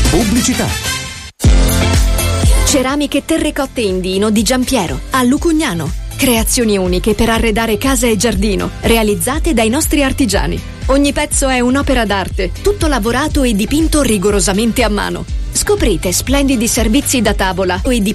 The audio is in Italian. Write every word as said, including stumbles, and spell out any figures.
Pubblicità. Ceramiche terrecotte Indino di Giampiero a Lucugnano. Creazioni uniche per arredare casa e giardino, realizzate dai nostri artigiani. Ogni pezzo è un'opera d'arte, tutto lavorato e dipinto rigorosamente a mano. Scoprite splendidi servizi da tavola e di